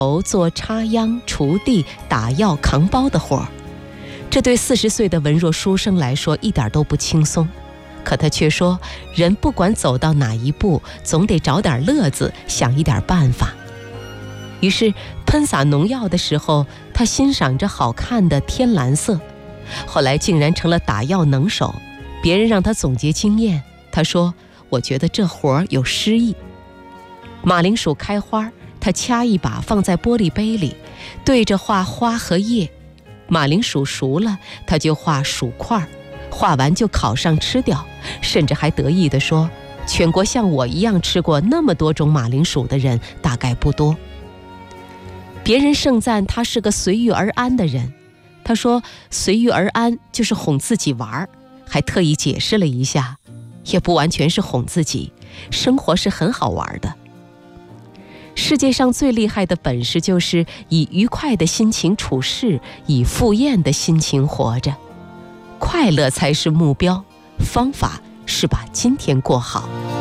做插秧、锄地、打药、扛包的活儿。这对40岁的文弱书生来说一点都不轻松，可他却说，人不管走到哪一步，总得找点乐子，想一点办法。于是喷洒农药的时候，他欣赏着好看的天蓝色，后来竟然成了打药能手。别人让他总结经验，他说，我觉得这活儿有诗意。马铃薯开花，他掐一把放在玻璃杯里，对着画花和叶。马铃薯熟了，他就画薯块，画完就烤上吃掉，甚至还得意地说，全国像我一样吃过那么多种马铃薯的人大概不多。别人盛赞他是个随遇而安的人，他说随遇而安就是哄自己玩，还特意解释了一下，也不完全是哄自己，生活是很好玩的。世界上最厉害的本事就是以愉快的心情处事，以赴宴的心情活着。快乐才是目标，方法是把今天过好。